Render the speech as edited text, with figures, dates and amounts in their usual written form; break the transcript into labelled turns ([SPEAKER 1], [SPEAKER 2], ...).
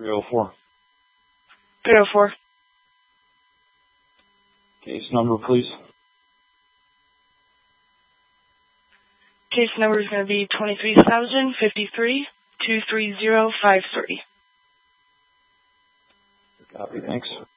[SPEAKER 1] 304.
[SPEAKER 2] 304.
[SPEAKER 1] Case number, please.
[SPEAKER 2] Case number is going to be 23,053 23053.
[SPEAKER 1] Copy, thanks.